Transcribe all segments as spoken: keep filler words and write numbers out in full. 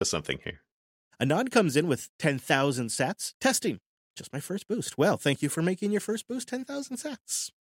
something here. Anon comes in with ten thousand sats. Testing. Just my first boost. Well, thank you for making your first boost ten thousand sats.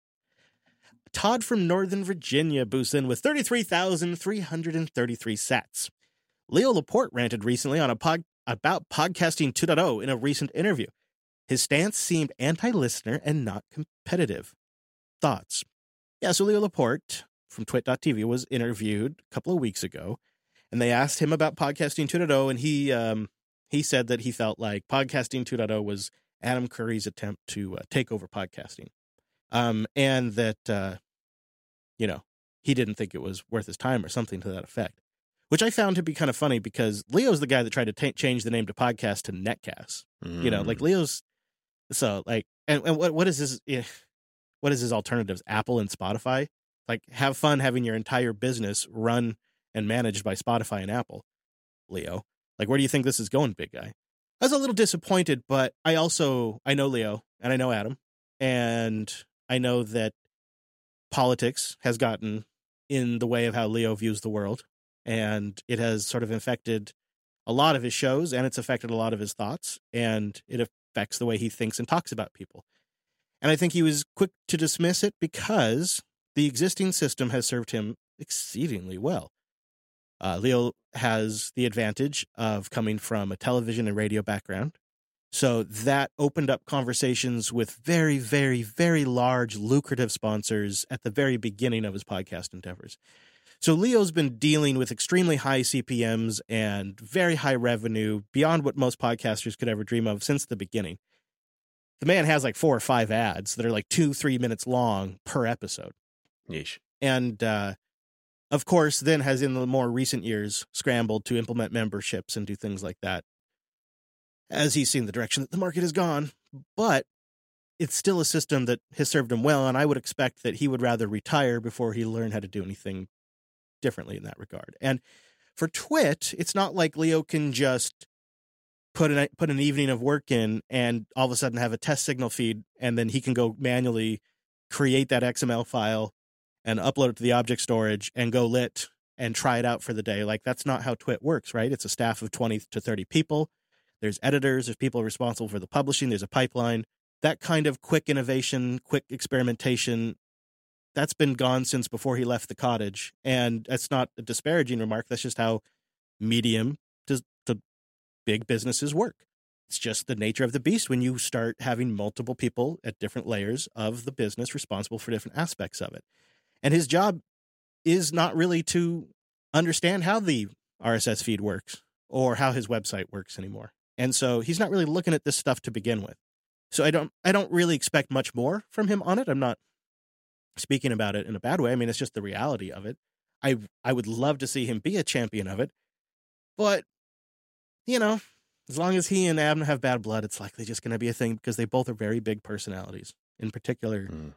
Todd from Northern Virginia boosts in with thirty-three thousand three hundred thirty-three sats. Leo Laporte ranted recently on a pod about podcasting two point oh in a recent interview. His stance seemed anti-listener and not competitive. Thoughts? Yeah, so Leo Laporte from twit dot t v was interviewed a couple of weeks ago, and they asked him about podcasting two point oh, and he um, he said that he felt like podcasting two point oh was Adam Curry's attempt to uh, take over podcasting, um, and that, uh, you know, he didn't think it was worth his time or something to that effect, which I found to be kind of funny because Leo's the guy that tried to t- change the name to podcast to Netcast. Mm. You know, like Leo's, so like, and, and what what is his, what is his alternatives? Apple and Spotify? Like, have fun having your entire business run and managed by Spotify and Apple, Leo. Like, where do you think this is going, big guy? I was a little disappointed, but I also, I know Leo and I know Adam, and I know that politics has gotten in the way of how Leo views the world, and it has sort of infected a lot of his shows, and it's affected a lot of his thoughts, and it affects the way he thinks and talks about people. And I think he was quick to dismiss it because the existing system has served him exceedingly well. Uh, Leo has the advantage of coming from a television and radio background. So that opened up conversations with very, very, very large, lucrative sponsors at the very beginning of his podcast endeavors. So Leo's been dealing with extremely high C P Ms and very high revenue beyond what most podcasters could ever dream of since the beginning. The man has like four or five ads that are like two, three minutes long per episode. Yeesh. And, uh, of course, then has in the more recent years scrambled to implement memberships and do things like that as he's seen the direction that the market has gone. But it's still a system that has served him well, and I would expect that he would rather retire before he learned how to do anything differently in that regard. And for Twit, it's not like Leo can just put an put an evening of work in and all of a sudden have a test signal feed, and then he can go manually create that X M L file and upload it to the object storage and go lit and try it out for the day. Like, that's not how Twit works, right? It's a staff of twenty to thirty people. There's editors, there's people responsible for the publishing, there's a pipeline. That kind of quick innovation, quick experimentation, that's been gone since before he left the cottage. And that's not a disparaging remark. That's just how medium to, to big businesses work. It's just the nature of the beast when you start having multiple people at different layers of the business responsible for different aspects of it. And his job is not really to understand how the R S S feed works or how his website works anymore. And so he's not really looking at this stuff to begin with. So I don't I don't really expect much more from him on it. I'm not speaking about it in a bad way. I mean, it's just the reality of it. I I would love to see him be a champion of it. But, you know, as long as he and Adam have bad blood, it's likely just going to be a thing because they both are very big personalities. In particular, mm.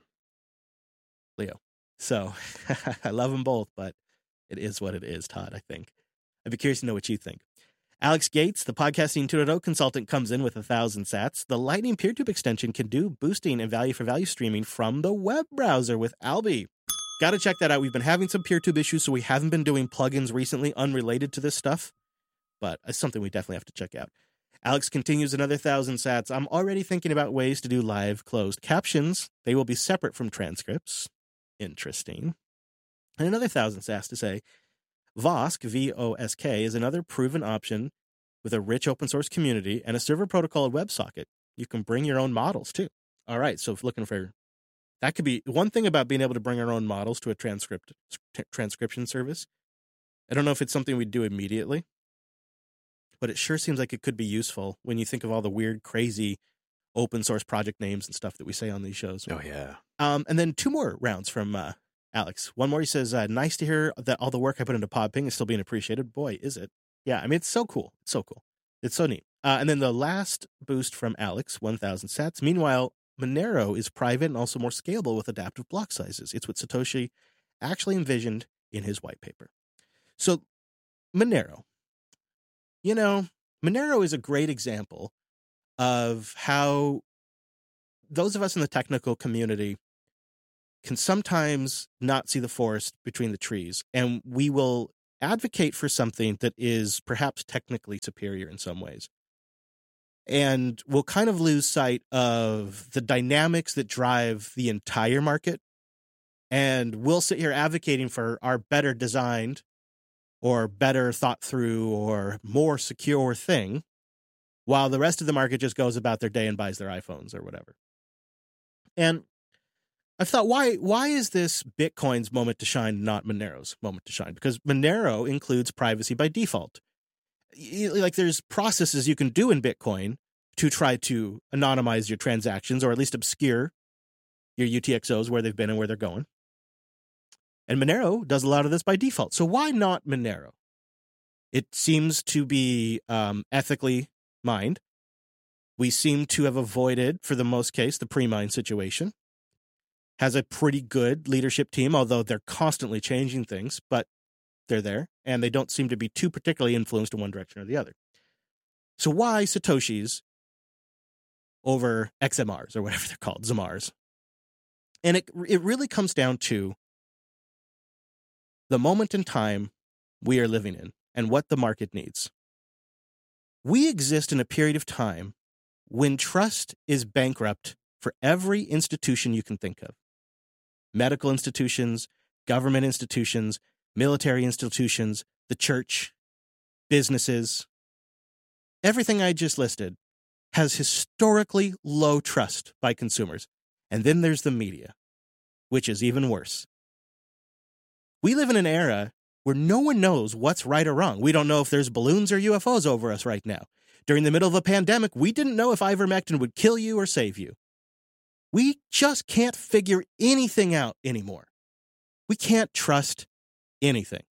Leo. So I love them both, but it is what it is, Todd, I think. I'd be curious to know what you think. Alex Gates, the Podcasting two point oh consultant, comes in with one thousand sats. The Lightning PeerTube extension can do boosting and value-for-value streaming from the web browser with Alby. Got to check that out. We've been having some PeerTube issues, so we haven't been doing plugins recently unrelated to this stuff, but it's something we definitely have to check out. Alex continues another one thousand sats. I'm already thinking about ways to do live closed captions. They will be separate from transcripts. Interesting. And another one thousand sats to say, Vosk, V O S K, is another proven option with a rich open source community and a server protocol at WebSocket. You can bring your own models too. All right, so if looking for, that could be one thing about being able to bring our own models to a transcript t- transcription service. I don't know if it's something we'd do immediately, but it sure seems like it could be useful when you think of all the weird, crazy open source project names and stuff that we say on these shows. Oh, yeah. Um, and then two more rounds from uh, Alex. One more, he says, uh, nice to hear that all the work I put into PodPing is still being appreciated. Boy, is it. Yeah, I mean, it's so cool. It's so cool. It's so neat. Uh, and then the last boost from Alex, one thousand sats. Meanwhile, Monero is private and also more scalable with adaptive block sizes. It's what Satoshi actually envisioned in his white paper. So Monero, you know, Monero is a great example of how those of us in the technical community can sometimes not see the forest between the trees, and we will advocate for something that is perhaps technically superior in some ways. And we'll kind of lose sight of the dynamics that drive the entire market. And we'll sit here advocating for our better designed or better thought through or more secure thing, while the rest of the market just goes about their day and buys their iPhones or whatever. And I've thought, why why is this Bitcoin's moment to shine, not Monero's moment to shine? Because Monero includes privacy by default. Like, there's processes you can do in Bitcoin to try to anonymize your transactions, or at least obscure your U T X Os, where they've been and where they're going. And Monero does a lot of this by default. So why not Monero? It seems to be um, ethically mined. We seem to have avoided, for the most case, the pre-mine situation. Has a pretty good leadership team, although they're constantly changing things, but they're there, and they don't seem to be too particularly influenced in one direction or the other. So why Satoshis over X M Rs, or whatever they're called, Z M Rs? And it it really comes down to the moment in time we are living in and what the market needs. We exist in a period of time when trust is bankrupt for every institution you can think of. Medical institutions, government institutions, military institutions, the church, businesses. Everything I just listed has historically low trust by consumers. And then there's the media, which is even worse. We live in an era where no one knows what's right or wrong. We don't know if there's balloons or U F Os over us right now. During the middle of a pandemic, we didn't know if ivermectin would kill you or save you. We just can't figure anything out anymore. We can't trust anything.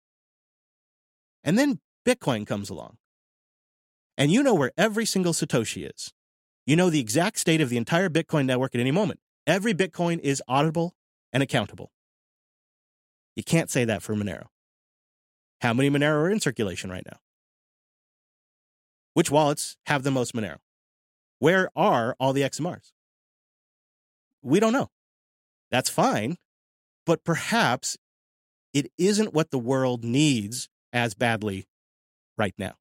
And then Bitcoin comes along. And you know where every single Satoshi is. You know the exact state of the entire Bitcoin network at any moment. Every Bitcoin is auditable and accountable. You can't say that for Monero. How many Monero are in circulation right now? Which wallets have the most Monero? Where are all the X M Rs? We don't know. That's fine, but perhaps it isn't what the world needs as badly right now.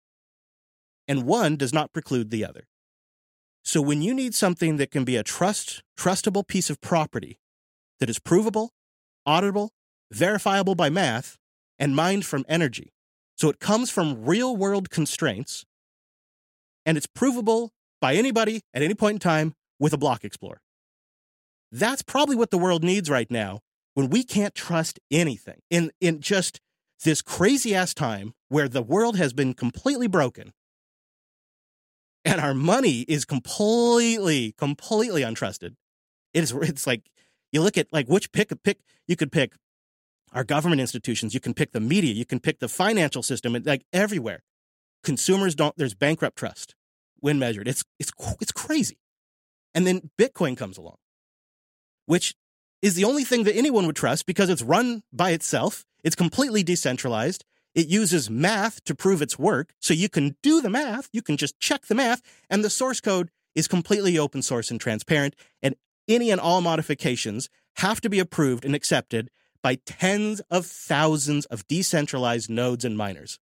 And one does not preclude the other. So when you need something that can be a trust, trustable piece of property that is provable, auditable, verifiable by math, and mined from energy, so it comes from real-world constraints, and it's provable by anybody at any point in time with a block explorer. That's probably what the world needs right now, when we can't trust anything. In, in just this crazy-ass time where the world has been completely broken, and our money is completely, completely untrusted. It is, it's like, you look at, like, which pick, pick, you could pick our government institutions, you can pick the media, you can pick the financial system, and like everywhere. Consumers don't, there's bankrupt trust when measured. It's, it's, it's crazy. And then Bitcoin comes along, which is the only thing that anyone would trust because it's run by itself. It's completely decentralized. It uses math to prove its work. So you can do the math. You can just check the math. And the source code is completely open source and transparent. And any and all modifications have to be approved and accepted by tens of thousands of decentralized nodes and miners.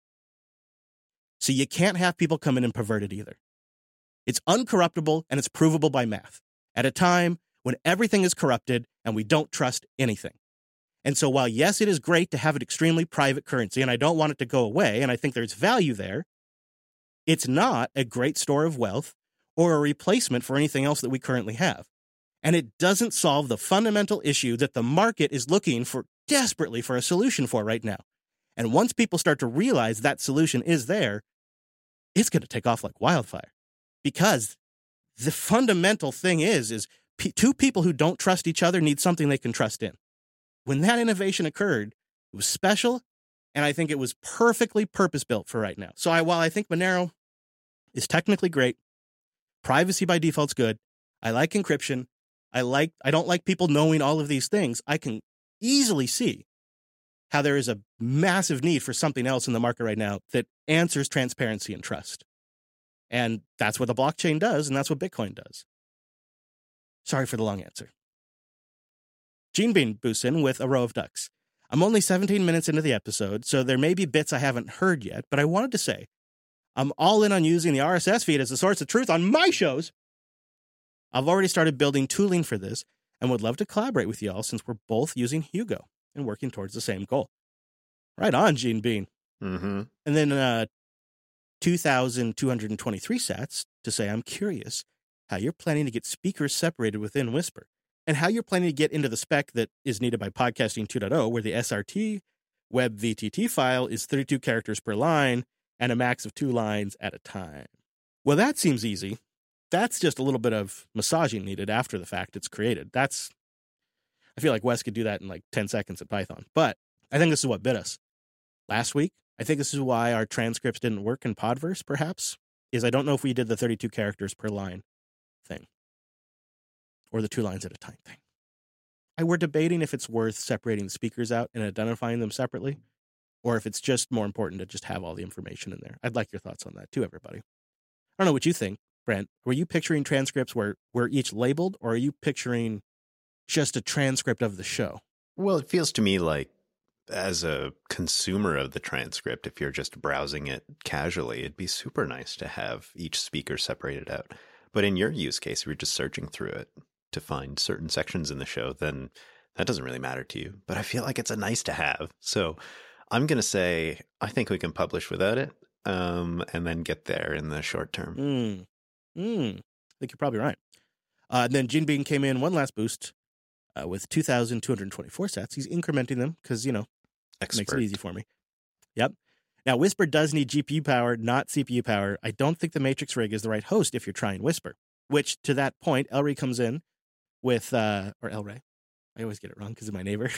So you can't have people come in and pervert it either. It's uncorruptible and it's provable by math at a time when everything is corrupted and we don't trust anything. And so while, yes, it is great to have an extremely private currency, and I don't want it to go away, and I think there's value there, it's not a great store of wealth or a replacement for anything else that we currently have. And it doesn't solve the fundamental issue that the market is looking for desperately for a solution for right now. And once people start to realize that solution is there, it's going to take off like wildfire. Because the fundamental thing is, is p- two people who don't trust each other need something they can trust in. When that innovation occurred, it was special, and I think it was perfectly purpose-built for right now. So I, while I think Monero is technically great, privacy by default's good, I like encryption, I like I don't like people knowing all of these things, I can easily see how there is a massive need for something else in the market right now that answers transparency and trust. And that's what the blockchain does, and that's what Bitcoin does. Sorry for the long answer. Gene Bean boosts in with a row of ducks. I'm only seventeen minutes into the episode, so there may be bits I haven't heard yet, but I wanted to say I'm all in on using the R S S feed as a source of truth on my shows. I've already started building tooling for this and would love to collaborate with y'all since we're both using Hugo and working towards the same goal. Right on, Gene Bean. Mm-hmm. And then uh, two thousand two hundred twenty-three sats to say I'm curious how you're planning to get speakers separated within Whisper and how you're planning to get into the spec that is needed by Podcasting two point oh, where the S R T web V T T file is thirty-two characters per line and a max of two lines at a time. Well, that seems easy. That's just a little bit of massaging needed after the fact it's created. That's, I feel like Wes could do that in like ten seconds at Python. But I think this is what bit us last week. I think this is why our transcripts didn't work in Podverse, perhaps, is I don't know if we did the thirty-two characters per line thing or the two lines at a time thing. I we're debating if it's worth separating the speakers out and identifying them separately, or if it's just more important to just have all the information in there. I'd like your thoughts on that too, everybody. I don't know what you think, Brent. Were you picturing transcripts where we're each labeled, or are you picturing just a transcript of the show? Well, it feels to me like as a consumer of the transcript, if you're just browsing it casually, it'd be super nice to have each speaker separated out. But in your use case, if you're just searching through it to find certain sections in the show, then that doesn't really matter to you. But I feel like it's a nice to have. So I'm going to say I think we can publish without it um, and then get there in the short term. Mm. Mm. I think you're probably right. Uh, and then Gene Bean came in one last boost uh, with two thousand two hundred twenty-four sats. He's incrementing them because, you know, Expert. Makes it easy for me. Yep. Now, Whisper does need G P U power, not C P U power. I don't think the Matrix rig is the right host if you're trying Whisper, which to that point, Elray comes in with, uh, or Elray. I always get it wrong because of my neighbor.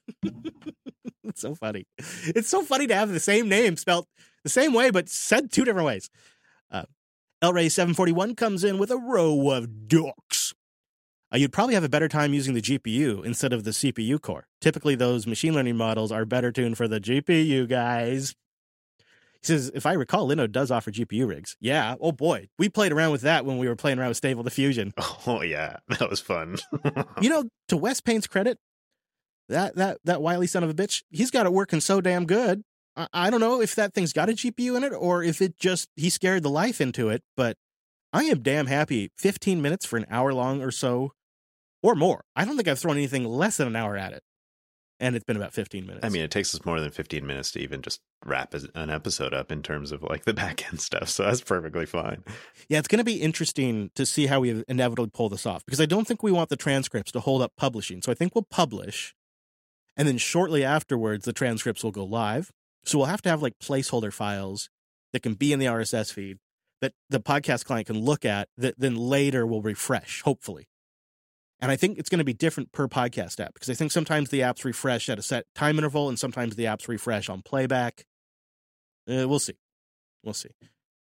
It's so funny. It's so funny to have the same name spelled the same way, but said two different ways. Uh, Elray seven forty-one comes in with a row of ducks. Uh, you'd probably have a better time using the G P U instead of the C P U core. Typically, those machine learning models are better tuned for the G P U, guys. He says, if I recall, Linode does offer G P U rigs. Yeah, oh boy. We played around with that when we were playing around with Stable Diffusion. Oh, yeah. That was fun. You know, to Wes Payne's credit, that that that wily son of a bitch, he's got it working so damn good. I, I don't know if that thing's got a G P U in it or if it just, he scared the life into it, but I am damn happy. fifteen minutes for an hour long or so. Or more. I don't think I've thrown anything less than an hour at it. And it's been about fifteen minutes. I mean, it takes us more than fifteen minutes to even just wrap an episode up in terms of like the back end stuff. So that's perfectly fine. Yeah, it's going to be interesting to see how we inevitably pull this off. Because I don't think we want the transcripts to hold up publishing. So I think we'll publish. And then shortly afterwards, the transcripts will go live. So we'll have to have like placeholder files that can be in the R S S feed that the podcast client can look at that then later will refresh, hopefully. And I think it's going to be different per podcast app because I think sometimes the apps refresh at a set time interval and sometimes the apps refresh on playback. Uh, we'll see. We'll see.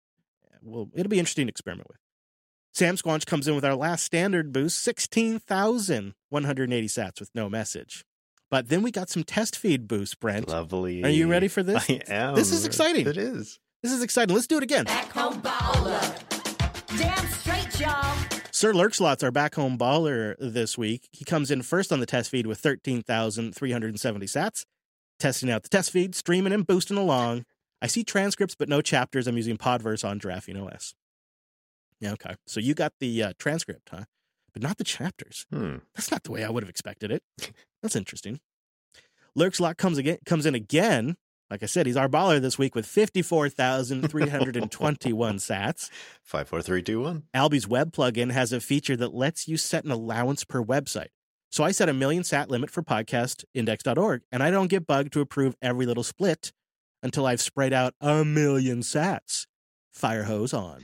Well, it'll be interesting to experiment with. Sam Squanch comes in with our last standard boost, sixteen thousand one hundred eighty sats with no message. But then we got some test feed boosts, Brent. Lovely. Are you ready for this? I am. This is exciting. It is. This is exciting. Let's do it again. Back home baller. Damn straight, y'all. Sir Lurkslot's our back home baller this week. He comes in first on the test feed with thirteen thousand three hundred seventy sats. Testing out the test feed, streaming and boosting along. I see transcripts, but no chapters. I'm using Podverse on Graphene O S. Yeah, okay. So you got the uh, transcript, huh? But not the chapters. Hmm. That's not the way I would have expected it. That's interesting. Lurkslot comes again, comes in again. Like I said, he's our baller this week with fifty-four thousand three hundred twenty-one sats. five, four, three, two, one. Alby's web plugin has a feature that lets you set an allowance per website. So I set a million sat limit for podcast index dot org, and I don't get bugged to approve every little split until I've sprayed out a million sats. Fire hose on.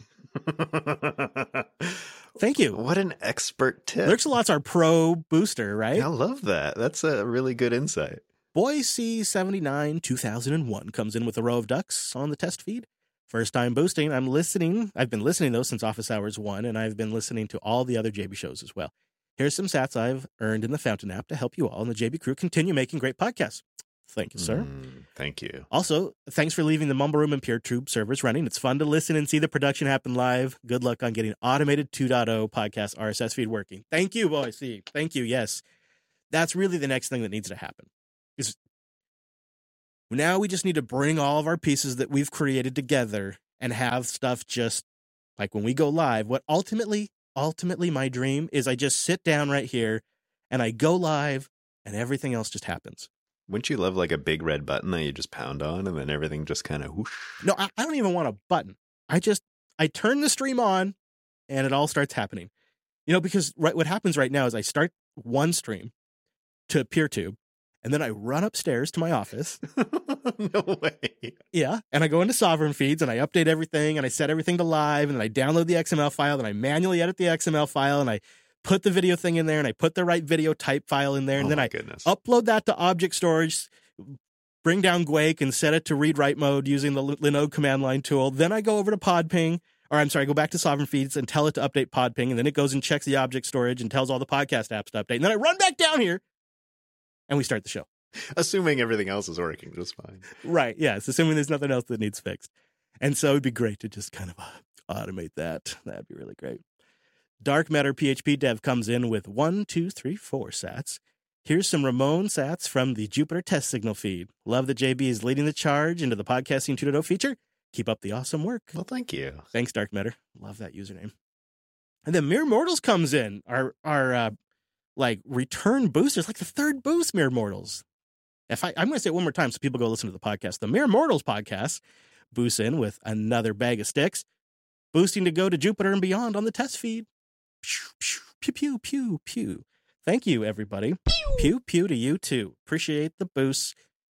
Thank you. What an expert tip. Lurkslot's our pro booster, right? I love that. That's a really good insight. Boise seventy-nine two thousand one comes in with a row of ducks on the test feed. First time boosting. I'm listening. I've been listening, though, since Office Hours one, and I've been listening to all the other J B shows as well. Here's some sats I've earned in the Fountain app to help you all and the J B crew continue making great podcasts. Thank you, sir. Mm, thank you. Also, thanks for leaving the Mumble Room and PeerTube servers running. It's fun to listen and see the production happen live. Good luck on getting automated two point oh podcast R S S feed working. Thank you, Boise. Thank you. Yes. That's really the next thing that needs to happen. Is Now we just need to bring all of our pieces that we've created together and have stuff just like when we go live. What ultimately, ultimately my dream is I just sit down right here and I go live and everything else just happens. Wouldn't you love like a big red button that you just pound on and then everything just kind of whoosh? No, I, I don't even want a button. I just, I turn the stream on and it all starts happening. You know, because right, what happens right now is I start one stream to PeerTube and then I run upstairs to my office. No way. Yeah. And I go into Sovereign Feeds and I update everything and I set everything to live and then I download the X M L file and I manually edit the X M L file and I put the video thing in there and I put the right video type file in there and oh then I goodness. upload that to object storage, bring down Guake and set it to read-write mode using the Linode command line tool. Then I go over to Podping, or I'm sorry, I go back to Sovereign Feeds and tell it to update Podping, and then it goes and checks the object storage and tells all the podcast apps to update. And then I run back down here and we start the show. Assuming everything else is working just fine. Right, yes, assuming there's nothing else that needs fixed. And so it'd be great to just kind of uh, automate that. That'd be really great. Dark Matter P H P Dev comes in with one, two, three, four sats. Here's some Ramon sats from the Jupiter test signal feed. Love that J B is leading the charge into the Podcasting two point oh feature. Keep up the awesome work. Well, thank you. Thanks, Dark Matter. Love that username. And then Mere Mortals comes in. Our, our uh, like, return boosters, like the third boost, Mere Mortals. If I, I'm going to say it one more time so people go listen to the podcast. The Mere Mortals podcast boosts in with another bag of sticks, boosting to go to Jupiter and beyond on the test feed. Pew, pew, pew, pew, pew. Thank you, everybody. Pew, pew, pew to you, too. Appreciate the boosts.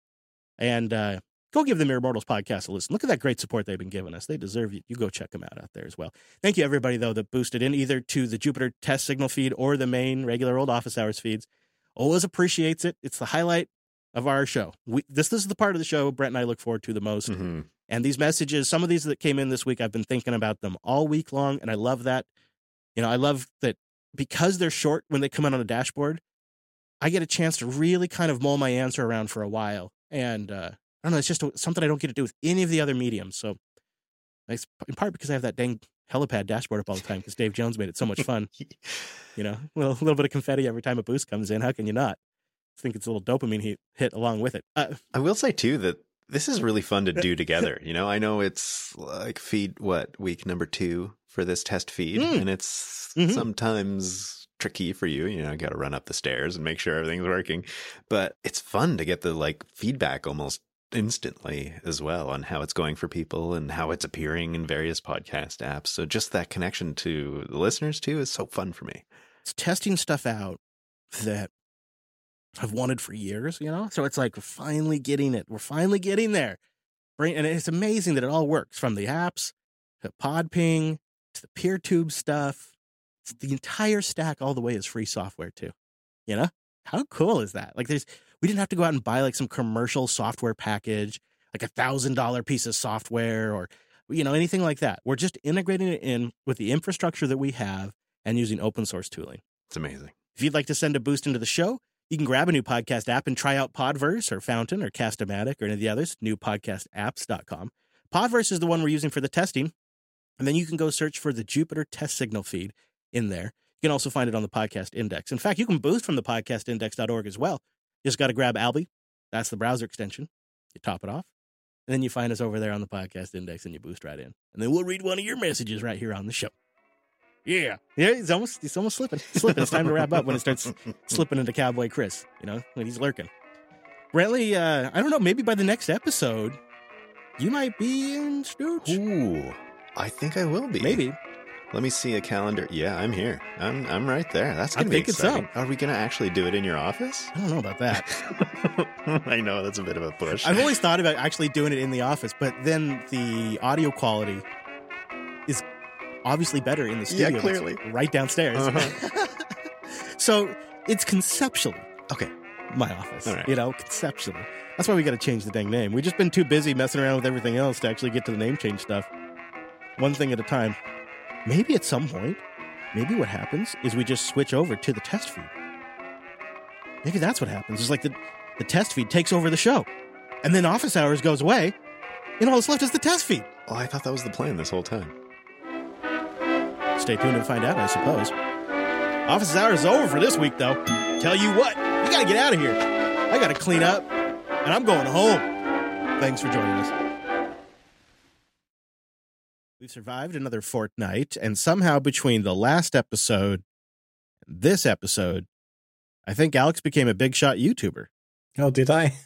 And uh, go give the Mere Mortals podcast a listen. Look at that great support they've been giving us. They deserve you. You go check them out out there as well. Thank you, everybody, though, that boosted in either to the Jupiter test signal feed or the main regular old office hours feeds. Always appreciates it. It's the highlight of our show. We, this, this is the part of the show Brett and I look forward to the most. Mm-hmm. And these messages, some of these that came in this week, I've been thinking about them all week long, and I love that. You know, I love that because they're short when they come out on a dashboard, I get a chance to really kind of mull my answer around for a while. And uh, I don't know, it's just something I don't get to do with any of the other mediums. So it's in part because I have that dang helipad dashboard up all the time because Dave Jones made it so much fun. You know, a little, a little bit of confetti every time a boost comes in. How can you not? I think it's a little dopamine hit, hit along with it. Uh, I will say, too, that this is really fun to do together. You know, I know it's like feed, what, week number two for this test feed, mm. and it's mm-hmm. sometimes tricky for you. You know, got to run up the stairs and make sure everything's working. But it's fun to get the like feedback almost instantly as well on how it's going for people and how it's appearing in various podcast apps. So just that connection to the listeners, too, is so fun for me. It's testing stuff out that I've wanted for years, you know? So it's like, we're finally getting it. We're finally getting there. And it's amazing that it all works, from the apps to Podping to the PeerTube stuff. It's the entire stack all the way is free software too. You know? How cool is that? Like, there's, we didn't have to go out and buy like some commercial software package, like a thousand dollar piece of software or, you know, anything like that. We're just integrating it in with the infrastructure that we have and using open source tooling. It's amazing. If you'd like to send a boost into the show, you can grab a new podcast app and try out Podverse or Fountain or Cast-O-Matic or any of the others, new podcast apps dot com. Podverse is the one we're using for the testing. And then you can go search for the Jupiter test signal feed in there. You can also find it on the Podcast Index. In fact, you can boost from the podcast index dot org as well. You just got to grab Alby. That's the browser extension. You top it off. And then you find us over there on the Podcast Index and you boost right in. And then we'll read one of your messages right here on the show. Yeah. Yeah, he's almost he's almost slipping. Slipping. It's time to wrap up when it starts slipping into Cowboy Chris, you know, when he's lurking. Brantley, uh, I don't know, maybe by the next episode, you might be in Stooge. Ooh, I think I will be. Maybe. Let me see a calendar. Yeah, I'm here. I'm I'm right there. That's going to be exciting. So. Are we going to actually do it in your office? I don't know about that. I know, that's a bit of a push. I've always thought about actually doing it in the office, but then the audio quality is obviously better in the studio. Yeah, clearly. Right downstairs. Uh-huh. So it's conceptually okay. my office. All right. You know, conceptually. That's why we got to change the dang name. We've just been too busy messing around with everything else to actually get to the name change stuff. One thing at a time. Maybe at some point, maybe what happens is we just switch over to the test feed. Maybe that's what happens. It's like the, the test feed takes over the show. And then office hours goes away, and all that's left is the test feed. Oh, I thought that was the plan this whole time. Stay tuned and find out, I suppose. Office hours is over for this week, though. Tell you what, we got to get out of here. I got to clean up, and I'm going home. Thanks for joining us. We've survived another fortnight, and somehow between the last episode and this episode, I think Alex became a big shot YouTuber. Oh, did I?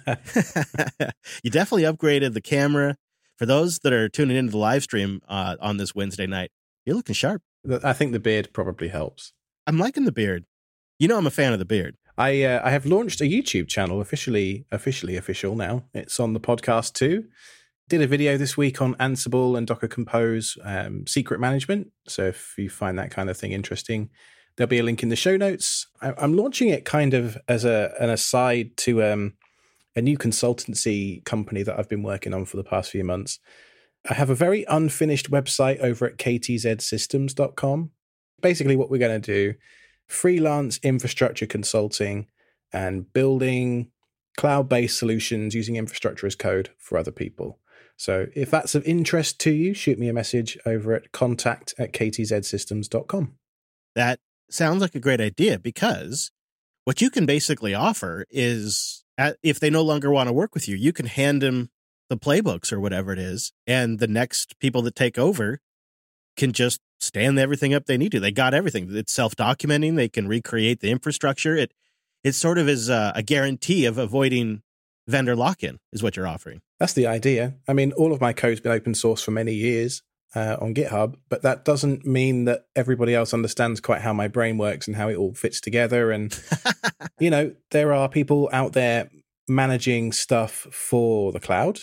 You definitely upgraded the camera. For those that are tuning into the live stream uh, on this Wednesday night, you're looking sharp. I think the beard probably helps. I'm liking the beard. You know I'm a fan of the beard. I uh, I have launched a YouTube channel, officially officially official now. It's on the podcast too. Did a video this week on Ansible and Docker Compose um, secret management. So if you find that kind of thing interesting, there'll be a link in the show notes. I, I'm launching it kind of as a an aside to um, a new consultancy company that I've been working on for the past few months. I have a very unfinished website over at k t z systems dot com. Basically what we're going to do, freelance infrastructure consulting and building cloud-based solutions using infrastructure as code for other people. So if that's of interest to you, shoot me a message over at contact at k t z systems dot com. That sounds like a great idea, because what you can basically offer is, if they no longer want to work with you, you can hand them the playbooks or whatever it is, and the next people that take over can just stand everything up they need to. They got everything. It's self-documenting. They can recreate the infrastructure. It it sort of is a, a guarantee of avoiding vendor lock-in is what you're offering. That's the idea. I mean, all of my code's been open source for many years uh, on GitHub, but that doesn't mean that everybody else understands quite how my brain works and how it all fits together. And, you know, there are people out there managing stuff for the cloud.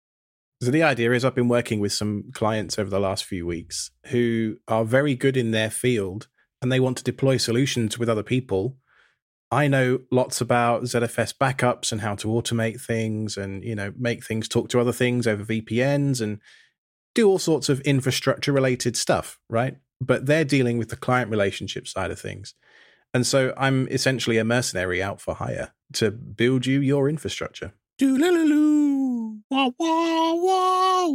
So the idea is I've been working with some clients over the last few weeks who are very good in their field and they want to deploy solutions with other people. I know lots about Z F S backups and how to automate things and, you know, make things talk to other things over V P Ns and do all sorts of infrastructure related stuff, right? But they're dealing with the client relationship side of things. And so I'm essentially a mercenary out for hire to build you your infrastructure. Doo-la-la-loo. Wah, wah, wah,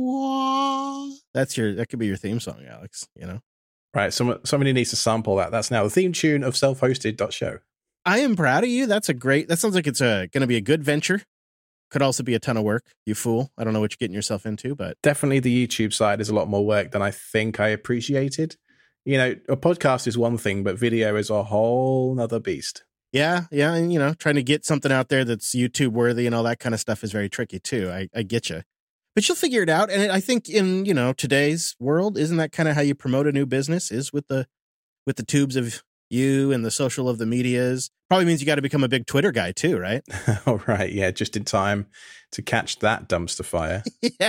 wah. That's your, that could be your theme song, Alex, you know? Right. Someone, somebody needs to sample that. That's now the theme tune of self hosted dot show. I am proud of you. That's a great, that sounds like it's a going to be a good venture. Could also be a ton of work, you fool. I don't know what you're getting yourself into, but definitely the YouTube side is a lot more work than I think I appreciated. You know, a podcast is one thing, but video is a whole nother beast. Yeah, yeah, and you know, trying to get something out there that's YouTube worthy and all that kind of stuff is very tricky too. I, I get you, but you'll figure it out. And I think in you know today's world, isn't that kind of how you promote a new business? Is with the with the tubes of you and the social of the medias. Probably means you got to become a big Twitter guy too, right? All right, yeah, just in time to catch that dumpster fire.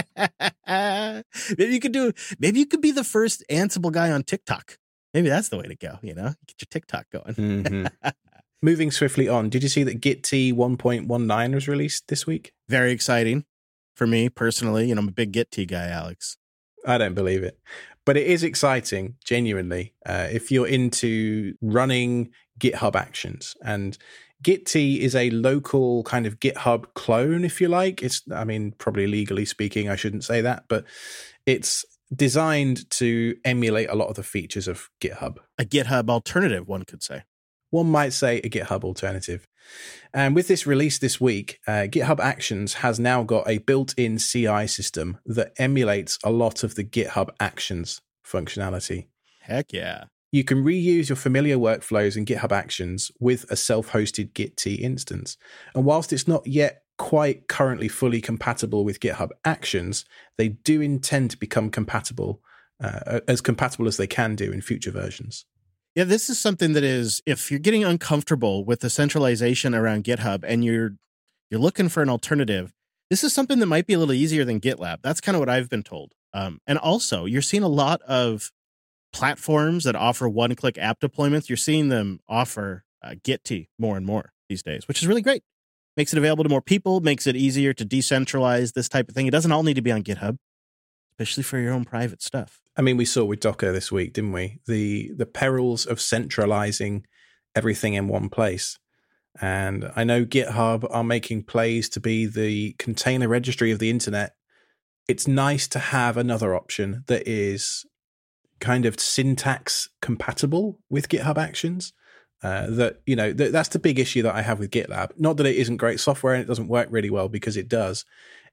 Yeah. Maybe you could do. Maybe you could be the first Ansible guy on TikTok. Maybe that's the way to go. You know, get your TikTok going. Mm-hmm. Moving swiftly on, did you see that Git T one point nineteen was released this week? Very exciting for me personally. You know, I'm a big Git T guy, Alex. I don't believe it. But it is exciting, genuinely, uh, if you're into running GitHub actions. And Git T is a local kind of GitHub clone, if you like. It's, I mean, probably legally speaking, I shouldn't say that, but it's designed to emulate a lot of the features of GitHub. A GitHub alternative, one could say. One might say a GitHub alternative. And with this release this week, uh, GitHub Actions has now got a built-in C I system that emulates a lot of the GitHub Actions functionality. Heck yeah. You can reuse your familiar workflows in GitHub Actions with a self-hosted Git T instance. And whilst it's not yet quite currently fully compatible with GitHub Actions, they do intend to become compatible, uh, as compatible as they can do in future versions. Yeah, this is something that is, if you're getting uncomfortable with the centralization around GitHub and you're you're looking for an alternative, this is something that might be a little easier than GitLab. That's kind of what I've been told. Um, and also, you're seeing a lot of platforms that offer one-click app deployments. You're seeing them offer uh, Git T more and more these days, which is really great. Makes it available to more people, makes it easier to decentralize this type of thing. It doesn't all need to be on GitHub, especially for your own private stuff. I mean, we saw with Docker this week, didn't we? The the perils of centralizing everything in one place. And I know GitHub are making plays to be the container registry of the internet. It's nice to have another option that is kind of syntax compatible with GitHub Actions. Uh, that, you know, th- that's the big issue that I have with GitLab. Not that it isn't great software and it doesn't work really well, because it does.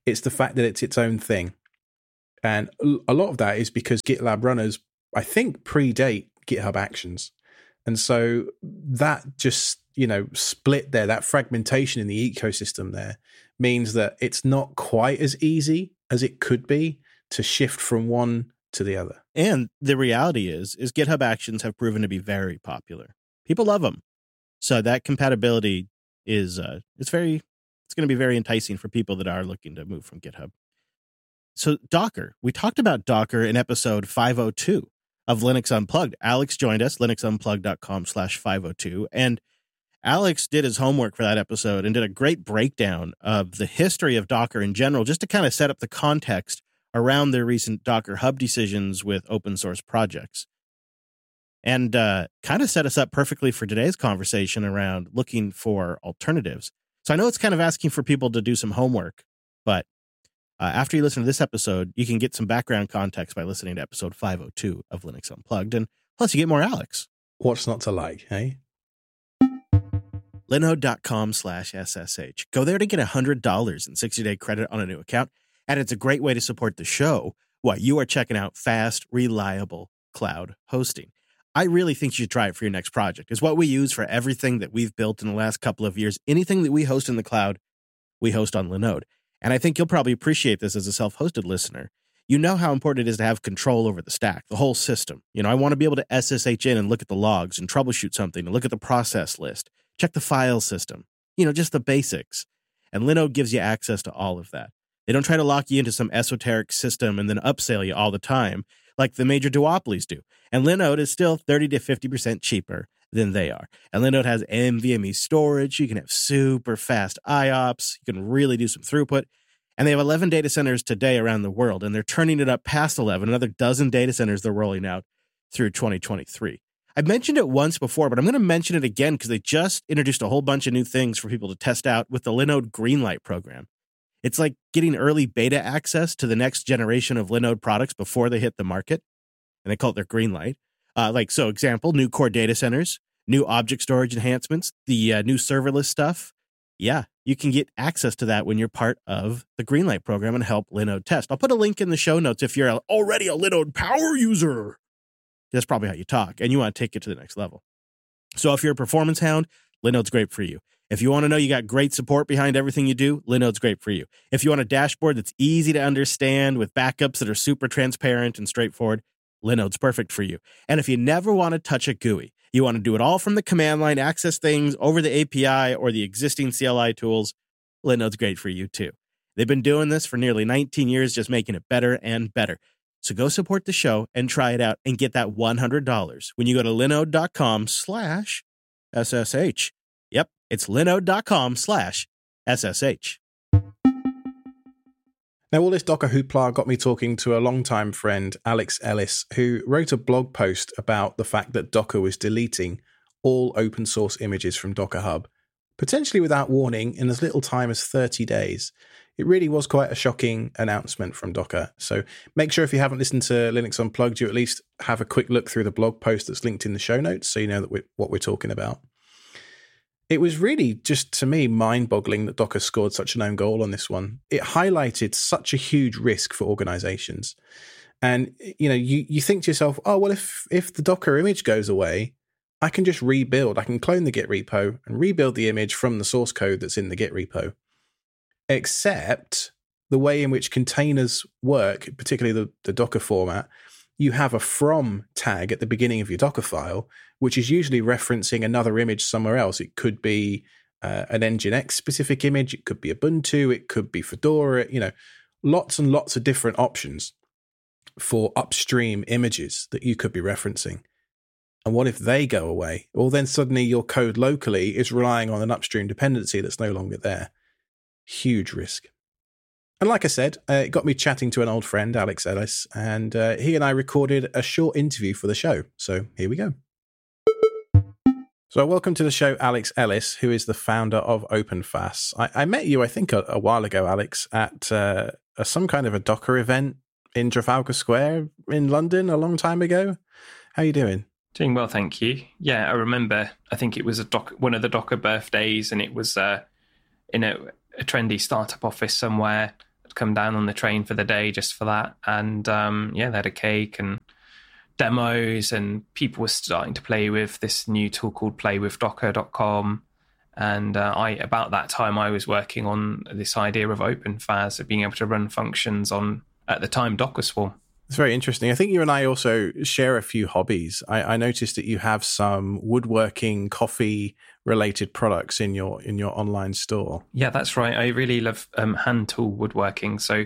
It's the fact that it's its own thing. And a lot of that is because GitLab runners, I think, predate GitHub Actions. And so that just, you know, split there, that fragmentation in the ecosystem there means that it's not quite as easy as it could be to shift from one to the other. And the reality is, is GitHub Actions have proven to be very popular. People love them. So that compatibility is, uh, it's very, it's going to be very enticing for people that are looking to move from GitHub. So Docker, we talked about Docker in episode five oh two of Linux Unplugged. Alex joined us, linuxunplugged.com slash 502. And Alex did his homework for that episode and did a great breakdown of the history of Docker in general, just to kind of set up the context around their recent Docker Hub decisions with open source projects. And uh, kind of set us up perfectly for today's conversation around looking for alternatives. So I know it's kind of asking for people to do some homework, but Uh, after you listen to this episode, you can get some background context by listening to episode five oh two of Linux Unplugged. And plus, you get more Alex. What's not to like, hey? Linode.com slash SSH. Go there to get one hundred dollars in sixty-day credit on a new account. And it's a great way to support the show while you are checking out fast, reliable cloud hosting. I really think you should try it for your next project. It's what we use for everything that we've built in the last couple of years. Anything that we host in the cloud, we host on Linode. And I think you'll probably appreciate this as a self-hosted listener. You know how important it is to have control over the stack, the whole system. You know, I want to be able to S S H in and look at the logs and troubleshoot something and look at the process list, check the file system, you know, just the basics. And Linode gives you access to all of that. They don't try to lock you into some esoteric system and then upsell you all the time like the major duopolies do. And Linode is still thirty to fifty percent cheaper than they are. And Linode has NVMe storage. You can have super fast I O P S. You can really do some throughput. And they have eleven data centers today around the world, and they're turning it up past eleven, another dozen data centers they're rolling out through twenty twenty-three. I've mentioned it once before, but I'm going to mention it again because they just introduced a whole bunch of new things for people to test out with the Linode Greenlight program. It's like getting early beta access to the next generation of Linode products before they hit the market, and they call it their Greenlight. Uh, like, so example, new core data centers, new object storage enhancements, the uh, new serverless stuff. Yeah, you can get access to that when you're part of the Greenlight program and help Linode test. I'll put a link in the show notes if you're already a Linode power user. That's probably how you talk, and you want to take it to the next level. So if you're a performance hound, Linode's great for you. If you want to know you got great support behind everything you do, Linode's great for you. If you want a dashboard that's easy to understand with backups that are super transparent and straightforward, Linode's perfect for you. And if you never want to touch a G U I, you want to do it all from the command line, access things over the A P I or the existing C L I tools, Linode's great for you too. They've been doing this for nearly nineteen years, just making it better and better. So go support the show and try it out and get that one hundred dollars when you go to linode.com slash SSH. Yep, it's linode.com slash SSH. Now, all this Docker hoopla got me talking to a longtime friend, Alex Ellis, who wrote a blog post about the fact that Docker was deleting all open source images from Docker Hub, potentially without warning, in as little time as thirty days. It really was quite a shocking announcement from Docker. So make sure if you haven't listened to Linux Unplugged, you at least have a quick look through the blog post that's linked in the show notes so you know that we're, what we're talking about. It was really just, to me, mind-boggling that Docker scored such an own goal on this one. It highlighted such a huge risk for organizations. And, you know, you, you think to yourself, oh, well, if if the Docker image goes away, I can just rebuild. I can clone the Git repo and rebuild the image from the source code that's in the Git repo. Except the way in which containers work, particularly the, the Docker format, you have a from tag at the beginning of your Docker file, which is usually referencing another image somewhere else. It could be uh, an Nginx specific image. It could be Ubuntu. It could be Fedora. You know, lots and lots of different options for upstream images that you could be referencing. And what if they go away? Well, then suddenly your code locally is relying on an upstream dependency that's no longer there. Huge risk. And like I said, uh, it got me chatting to an old friend, Alex Ellis, and uh, he and I recorded a short interview for the show. So here we go. So welcome to the show, Alex Ellis, who is the founder of OpenFaaS. I, I met you, I think, a, a while ago, Alex, at uh, a, some kind of a Docker event in Trafalgar Square in London a long time ago. How are you doing? Doing well, thank you. Yeah, I remember, I think it was a doc, one of the Docker birthdays, and it was uh, in a, a trendy startup office somewhere. come down on the train for the day just for that. And um, yeah, they had a cake and demos, and people were starting to play with this new tool called play with docker dot com. And uh, I, about that time, I was working on this idea of OpenFAS, of being able to run functions on, at the time, Docker Swarm. It's very interesting. I think you and I also share a few hobbies. I, I noticed that you have some woodworking, coffee-related products in your in your online store. Yeah, that's right. I really love um, hand tool woodworking. So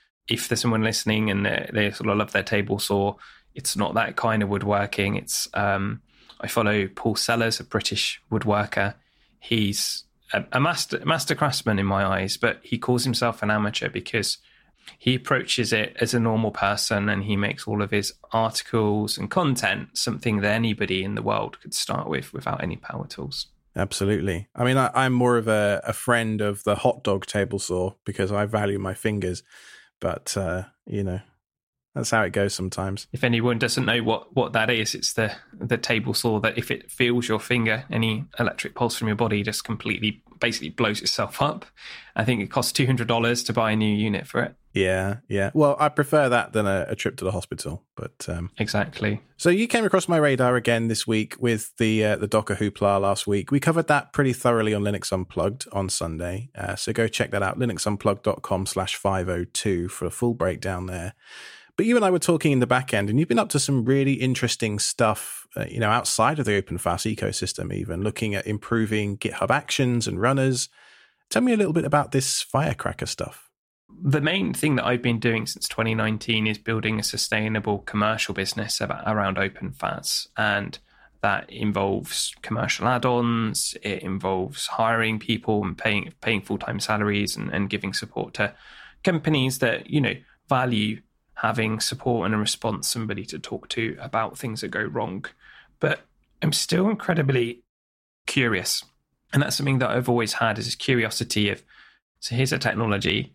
if there's someone listening and they, they sort of love their table saw, it's not that kind of woodworking. It's um, I follow Paul Sellers, a British woodworker. He's a, a master master craftsman in my eyes, but he calls himself an amateur because he approaches it as a normal person, and he makes all of his articles and content something that anybody in the world could start with without any power tools. Absolutely. I mean, I, I'm more of a, a friend of the hot dog table saw because I value my fingers, but, uh, you know, that's how it goes sometimes. If anyone doesn't know what, what that is, it's the, the table saw that if it feels your finger, any electric pulse from your body just completely, basically blows itself up. I think it costs two hundred dollars to buy a new unit for it. Yeah, yeah. Well, I prefer that than a, a trip to the hospital. But um, exactly. So you came across my radar again this week with the uh, the Docker hoopla last week. We covered that pretty thoroughly on Linux Unplugged on Sunday. Uh, so go check that out, linuxunplugged.com slash 502 for a full breakdown there. But you and I were talking in the back end, and you've been up to some really interesting stuff, uh, you know, outside of the OpenFAS ecosystem, even looking at improving GitHub Actions and runners. Tell me a little bit about this Firecracker stuff. The main thing that I've been doing since twenty nineteen is building a sustainable commercial business about, around OpenFAS. And that involves commercial add-ons, it involves hiring people and paying paying full-time salaries and, and giving support to companies that, you know, value having support and a response, somebody to talk to about things that go wrong. But I'm still incredibly curious. And that's something that I've always had, is this curiosity of, so here's a technology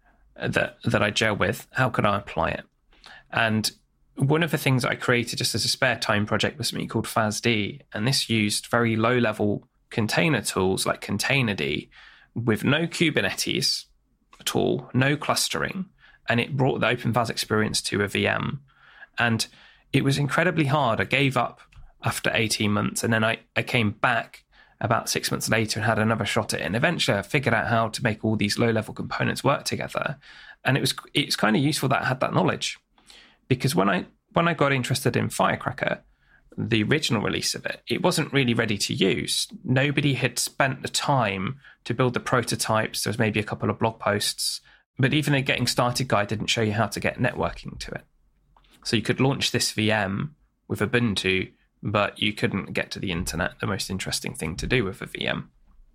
that that I gel with, how can I apply it? And one of the things that I created just as a spare time project was something called FASD. And this used very low level container tools like Containerd with no Kubernetes at all, no clustering. And it brought the OpenFAS experience to a V M. And it was incredibly hard. I gave up after eighteen months. And then I, I came back about six months later and had another shot at it. And eventually I figured out how to make all these low-level components work together. And it was it's kind of useful that I had that knowledge. Because when I when I got interested in Firecracker, the original release of it, it wasn't really ready to use. Nobody had spent the time to build the prototypes. There was maybe a couple of blog posts. But even a getting started guide didn't show you how to get networking to it. So you could launch this V M with Ubuntu, but you couldn't get to the internet, the most interesting thing to do with a V M.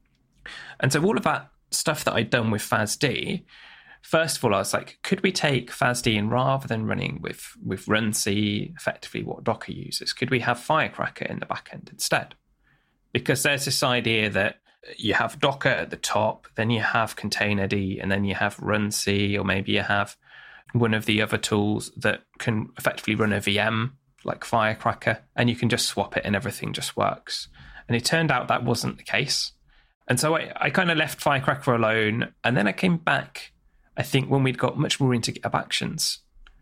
And so all of that stuff that I'd done with FASD, first of all, I was like, could we take FASD and rather than running with, with runc, effectively what Docker uses, could we have Firecracker in the backend instead? Because there's this idea that you have Docker at the top, then you have Containerd, and then you have runc, or maybe you have one of the other tools that can effectively run a V M like Firecracker, and you can just swap it and everything just works. And it turned out that wasn't the case. And so I, I kind of left Firecracker alone, and then I came back, I think, when we'd got much more into GitHub Actions.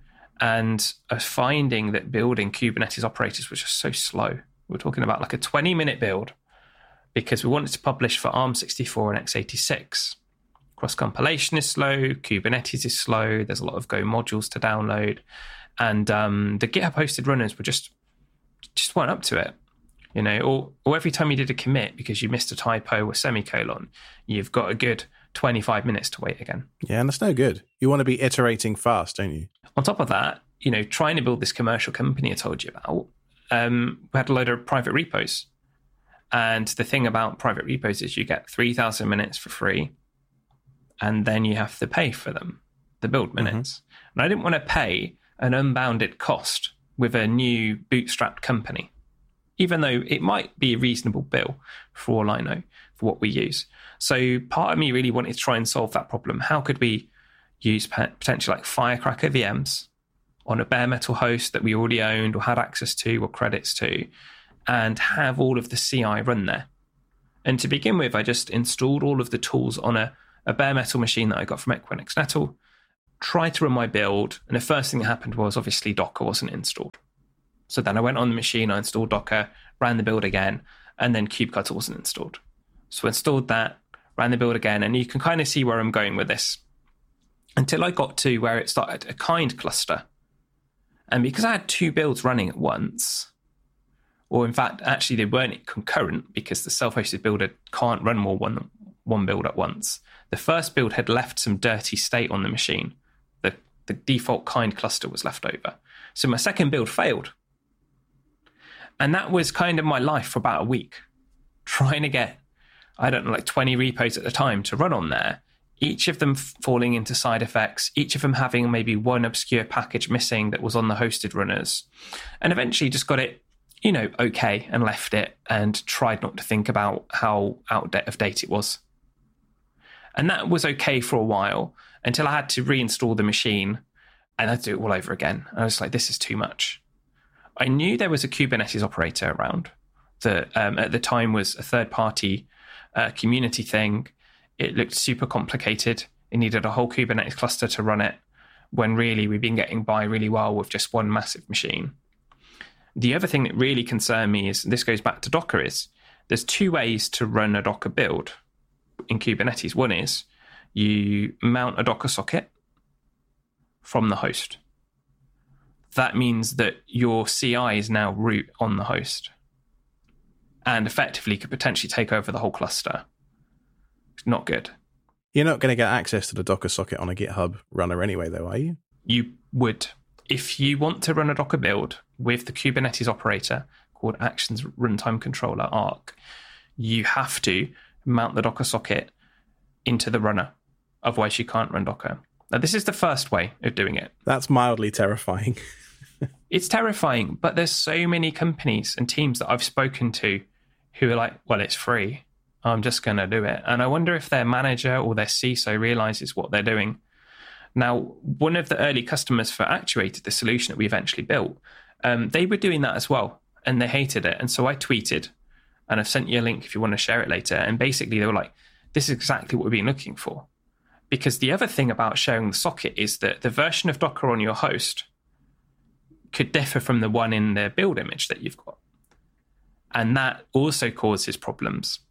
And I was finding that building Kubernetes operators was just so slow. We're talking about like a twenty minute build, because we wanted to publish for ARM sixty-four and x eighty-six. Cross-compilation is slow, Kubernetes is slow, there's a lot of Go modules to download, and um, the GitHub-hosted runners were just just weren't up to it. You know, or, or every time you did a commit because you missed a typo or semicolon, you've got a good twenty-five minutes to wait again. Yeah, and that's no good. You want to be iterating fast, don't you? On top of that, you know, trying to build this commercial company I told you about, um, we had a load of private repos. And the thing about private repos is you get three thousand minutes for free, and then you have to pay for them, the build minutes. Mm-hmm. And I didn't want to pay an unbounded cost with a new bootstrapped company, even though it might be a reasonable bill for all I know for what we use. So part of me really wanted to try and solve that problem. How could we use potentially like Firecracker V Ms on a bare metal host that we already owned or had access to or credits to, and have all of the C I run there? And to begin with, I just installed all of the tools on a, a bare metal machine that I got from Equinix Nettle, tried to run my build, and the first thing that happened was obviously Docker wasn't installed. So then I went on the machine, I installed Docker, ran the build again, and then kubectl wasn't installed. So I installed that, ran the build again, and you can kind of see where I'm going with this. Until I got to where it started a kind cluster. And because I had two builds running at once, or in fact, actually they weren't concurrent because the self-hosted builder can't run more one, one build at once. The first build had left some dirty state on the machine. The, the default kind cluster was left over. So my second build failed. And that was kind of my life for about a week, trying to get, I don't know, like twenty repos at a time to run on there. Each of them falling into side effects, each of them having maybe one obscure package missing that was on the hosted runners. And eventually just got it, you know, okay, and left it and tried not to think about how out of date it was. And that was okay for a while until I had to reinstall the machine and I had to do it all over again. I was like, this is too much. I knew there was a Kubernetes operator around that um, at the time was a third-party uh, community thing. It looked super complicated. It needed a whole Kubernetes cluster to run it, when really we've been getting by really well with just one massive machine. The other thing that really concerned me is, and this goes back to Docker, is there's two ways to run a Docker build in Kubernetes. One is you mount a Docker socket from the host. That means that your C I is now root on the host and effectively could potentially take over the whole cluster. Not good. You're not going to get access to the Docker socket on a GitHub runner anyway, though, are you? You would. If you want to run a Docker build with the Kubernetes operator called Actions Runtime Controller, Arc, you have to mount the Docker socket into the runner. Otherwise, you can't run Docker. Now, this is the first way of doing it. That's mildly terrifying. It's terrifying, but there's so many companies and teams that I've spoken to who are like, well, it's free. I'm just going to do it. And I wonder if their manager or their C I S O realizes what they're doing. Now, one of the early customers for Actuated, the solution that we eventually built, um, they were doing that as well, and they hated it. And so I tweeted, and I've sent you a link if you want to share it later. And basically they were like, this is exactly what we've been looking for. Because the other thing about sharing the socket is that the version of Docker on your host could differ from the one in the build image that you've got. And that also causes problems.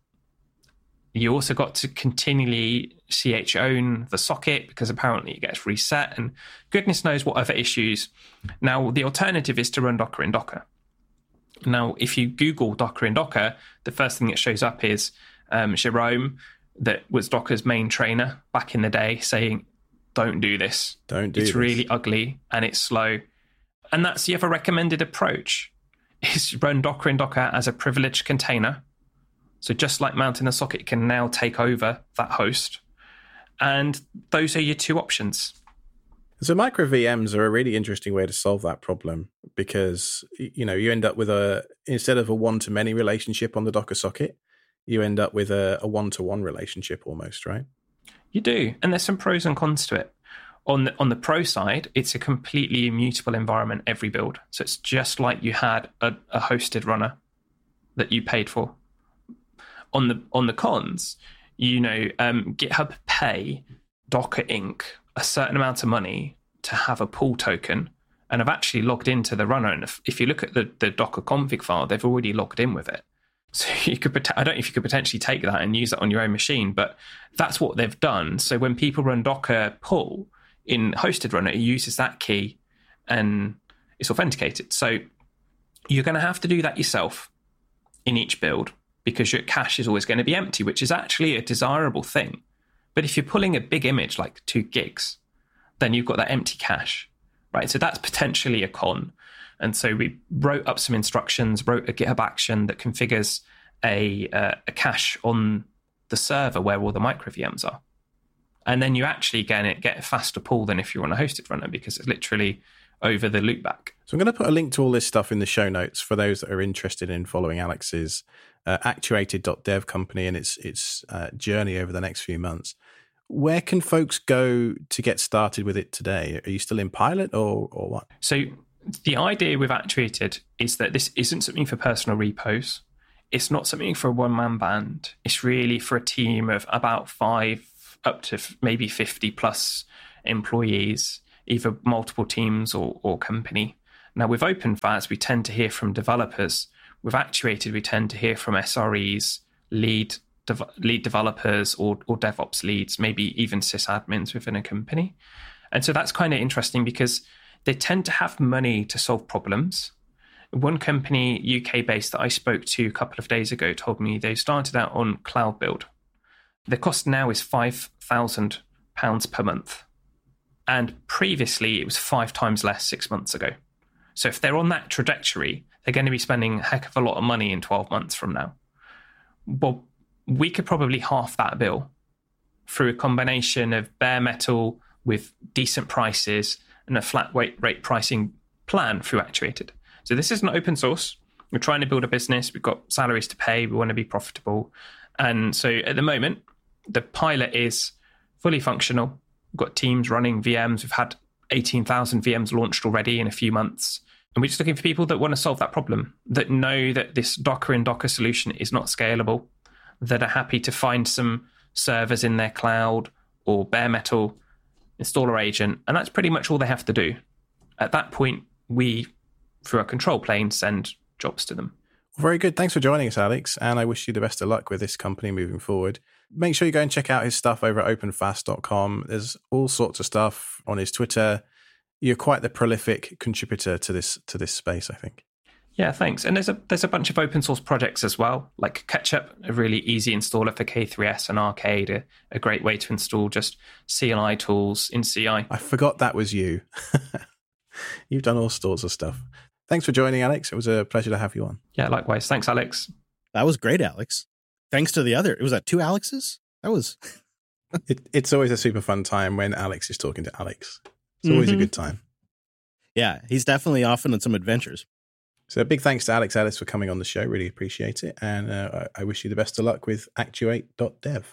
You also got to continually C H own the socket because apparently it gets reset and goodness knows what other issues. Now, the alternative is to run Docker in Docker. Now, if you Google Docker in Docker, the first thing that shows up is um, Jerome, that was Docker's main trainer back in the day, saying, don't do this. Don't do it's this. really ugly and it's slow. And that's the other recommended approach, is run Docker in Docker as a privileged container. So just like mounting a socket can now take over that host. And those are your two options. So micro V Ms are a really interesting way to solve that problem because, you know, you end up with a, instead of a one-to-many relationship on the Docker socket, you end up with a, a one-to-one relationship almost, right? You do. And there's some pros and cons to it. On the, on the pro side, it's a completely immutable environment every build. So it's just like you had a, a hosted runner that you paid for. On the on the cons, you know, um, GitHub pay Docker Incorporated a certain amount of money to have a pool token, and I've actually logged into the runner. And if, if you look at the, the Docker config file, they've already logged in with it. So you could, I don't know if you could potentially take that and use it on your own machine, but that's what they've done. So when people run Docker pull in hosted runner, it uses that key and it's authenticated. So you're going to have to do that yourself in each build, because your cache is always going to be empty, which is actually a desirable thing. But if you're pulling a big image like two gigs, then you've got that empty cache, right? So that's potentially a con. And so we wrote up some instructions, wrote a GitHub action that configures a, uh, a cache on the server where all the micro V Ms are. And then you actually get, it, get a faster pull than if you're on a hosted runner, because it's literally over the loopback. So I'm going to put a link to all this stuff in the show notes for those that are interested in following Alex's uh, actuated dot dev company and its its uh, journey over the next few months. Where can folks go to get started with it today? Are you still in pilot or or what? So the idea with Actuated is that this isn't something for personal repos. It's not something for a one-man band. It's really for a team of about five up to maybe fifty plus employees, either multiple teams or, or company. Now, with OpenFAS, we tend to hear from developers. With Actuated, we tend to hear from S R Es, lead dev- lead developers, or, or DevOps leads, maybe even sysadmins within a company. And so that's kind of interesting because they tend to have money to solve problems. One company, U K-based, that I spoke to a couple of days ago told me they started out on Cloud Build. The cost now is five thousand pounds per month. And previously, it was five times less six months ago. So if they're on that trajectory, they're going to be spending a heck of a lot of money in twelve months from now. Well, we could probably half that bill through a combination of bare metal with decent prices and a flat rate, rate pricing plan through Actuated. So this isn't open source. We're trying to build a business. We've got salaries to pay. We want to be profitable. And so at the moment, the pilot is fully functional. We've got teams running V Ms. We've had eighteen thousand V Ms launched already in a few months. And we're just looking for people that want to solve that problem, that know that this Docker in Docker solution is not scalable, that are happy to find some servers in their cloud or bare metal, install our agent, and that's pretty much all they have to do. At that point, we, through our control plane, send jobs to them. Very good. Thanks for joining us, Alex. And I wish you the best of luck with this company moving forward. Make sure you go and check out his stuff over at open fast dot com. There's all sorts of stuff on his Twitter. You're quite the prolific contributor to this to this space, I think. Yeah, thanks. And there's a there's a bunch of open source projects as well, like Ketchup, a really easy installer for K three S and Arcade, a, a great way to install just C and I tools in C I. I forgot that was you. You've done all sorts of stuff. Thanks for joining, Alex. It was a pleasure to have you on. Yeah, likewise. Thanks, Alex. That was great, Alex. Thanks to the other. It was that two Alexes? That was... it, it's always a super fun time when Alex is talking to Alex. It's always mm-hmm. a good time. Yeah, he's definitely off on some adventures. So a big thanks to Alex Ellis for coming on the show. Really appreciate it. And uh, I wish you the best of luck with actuate dot dev.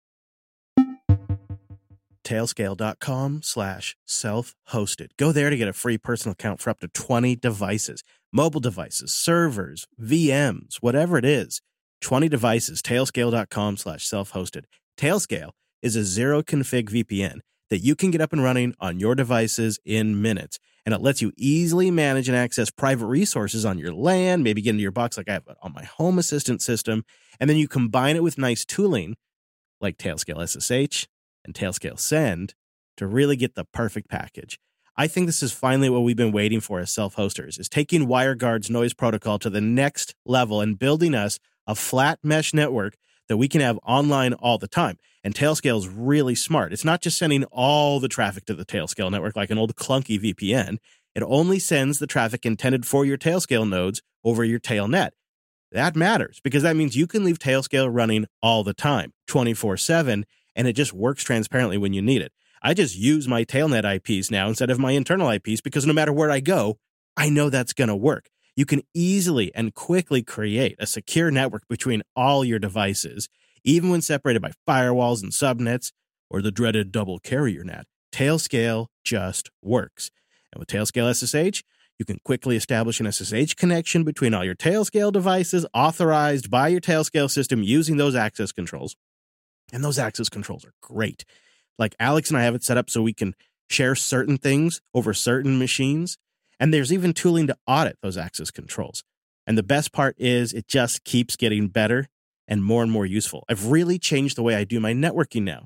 Tailscale.com slash self-hosted. Go there to get a free personal account for up to twenty devices. Mobile devices, servers, V Ms, whatever it is. twenty devices, tailscale.com slash self-hosted. Tailscale is a zero-config V P N that you can get up and running on your devices in minutes. And it lets you easily manage and access private resources on your LAN, maybe get into your box like I have on my Home Assistant system. And then you combine it with nice tooling like Tailscale S S H and Tailscale Send to really get the perfect package. I think this is finally what we've been waiting for as self-hosters, is taking WireGuard's noise protocol to the next level and building us a flat mesh network that we can have online all the time. And Tailscale is really smart. It's not just sending all the traffic to the Tailscale network like an old clunky V P N. It only sends the traffic intended for your Tailscale nodes over your Tailnet. That matters because that means you can leave Tailscale running all the time, twenty-four seven, and it just works transparently when you need it. I just use my Tailnet I Ps now instead of my internal I Ps because no matter where I go, I know that's going to work. You can easily and quickly create a secure network between all your devices, even when separated by firewalls and subnets or the dreaded double carrier net. Tailscale just works. And with Tailscale S S H, you can quickly establish an S S H connection between all your Tailscale devices authorized by your Tailscale system using those access controls. And those access controls are great. Like Alex and I have it set up so we can share certain things over certain machines. And there's even tooling to audit those access controls. And the best part is it just keeps getting better and more and more useful. I've really changed the way I do my networking now.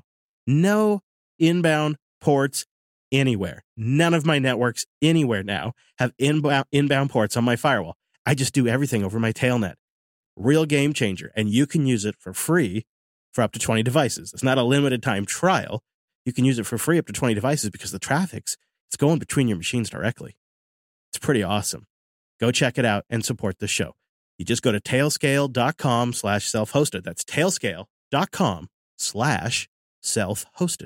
No inbound ports anywhere. None of my networks anywhere now have inbound, inbound ports on my firewall. I just do everything over my Tailnet. Real game changer. And you can use it for free for up to twenty devices. It's not a limited time trial. You can use it for free up to twenty devices because the traffic's it's going between your machines directly. It's pretty awesome. Go check it out and support the show. You just go to tailscale.com slash self-hosted. That's tailscale.com slash self-hosted.